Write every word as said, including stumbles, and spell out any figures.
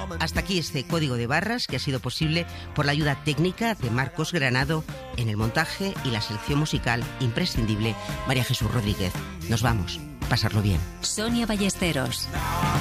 Hasta aquí este código de barras que ha sido posible por la ayuda técnica de Marcos Granado en el montaje y la selección musical imprescindible María Jesús Rodríguez. Nos vamos. Pasarlo bien. Sonia Ballesteros.